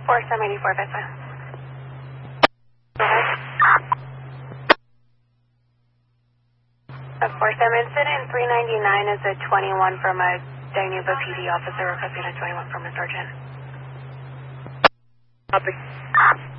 4784, that's fine. A 47 incident, 399 is a 21 from a Dinuba PD officer requesting a 21 from a sergeant. Copy.